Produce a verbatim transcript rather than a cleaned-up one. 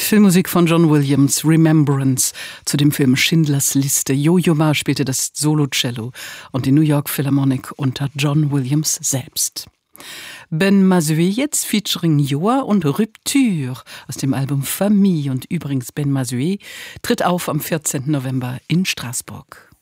Filmmusik von John Williams, Remembrance, zu dem Film Schindlers Liste. Yo-Yo Ma spielte das Solo-Cello und die New York Philharmonic unter John Williams selbst. Ben Mazué jetzt featuring Joa und Rupture aus dem Album Famille. Und übrigens, Ben Mazué tritt auf am vierzehnten November in Straßburg.